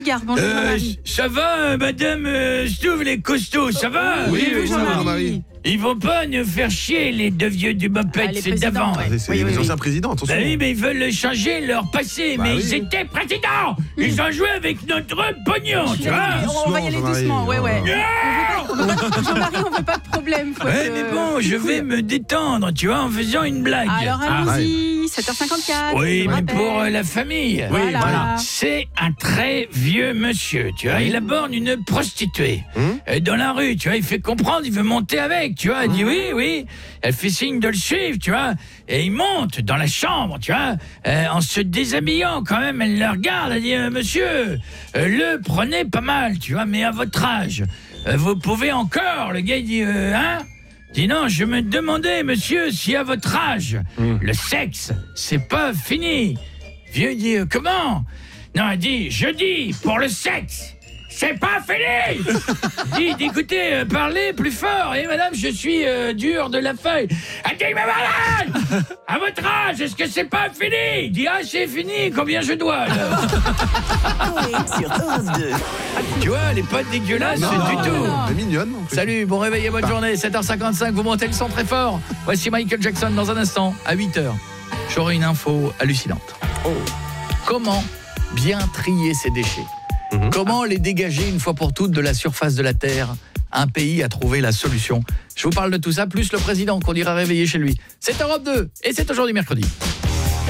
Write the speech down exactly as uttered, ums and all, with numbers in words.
Gare, bonjour Euh, Jean-Marie. ça va, euh, madame euh, Stouve, les costauds, ça va? Oui, Oui, oui, oui, Jean-Marie. Jean-Marie. Ils vont pas nous faire chier, les deux vieux du Ah, moped, les c'est présidents, d'avant. ouais. Ah, c'est Oui, les oui, anciens oui. présidents, attention. Bah oui, mais ils veulent changer leur passé, Bah mais oui. ils étaient présidents. Ils ont joué avec notre pognon, tu vois. On va y aller Doucement, doucement, ouais, ouais. Non. On veut pas- Jean-Marie, on veut pas de problème. faut Ouais, être, mais euh, bon, je cool. vais me détendre, tu vois, en faisant une blague. Alors Ah. allons-y, sept heures cinquante-quatre. Oui, je mais rappelle. pour euh, la famille. Voilà. voilà. C'est un très vieux monsieur, tu vois. Il aborde une prostituée Hum euh, dans la rue, tu vois. Il fait comprendre, il veut monter avec, tu vois. Il dit oui, oui. Elle fait signe de le suivre, tu vois. Et il monte dans la chambre, tu vois, euh, en se déshabillant quand même. Elle le regarde, elle dit euh, monsieur, euh, le prenez pas mal, tu vois, mais à votre âge, euh, vous pouvez encore. Le gars il dit euh, hein. Dis non, je me demandais, monsieur, si à votre âge, Mmh. le sexe, c'est pas fini. Vieux dit, euh, comment? Non, elle dit, je dis, pour le sexe, c'est pas fini. Dit, écoutez, euh, parlez plus fort. Et madame, je suis euh, dur de la feuille. Elle dit, mais malade, à votre âge, est-ce que c'est pas fini? Dit, ah, c'est fini, combien je dois alors? sur Europe deux. Tu vois, elle est pas dégueulasse Non, du non, tout. non, elle est mignonne. en plus. Salut, bon réveil et bonne journée, sept heures cinquante-cinq, vous montez le son très fort. Voici Michael Jackson dans un instant, à huit heures. J'aurai une info hallucinante. Comment bien trier ses déchets? Mhm. Comment les dégager une fois pour toutes de la surface de la Terre? Un pays a trouvé la solution. Je vous parle de tout ça, plus le président qu'on ira réveiller chez lui. C'est Europe deux, et c'est aujourd'hui mercredi.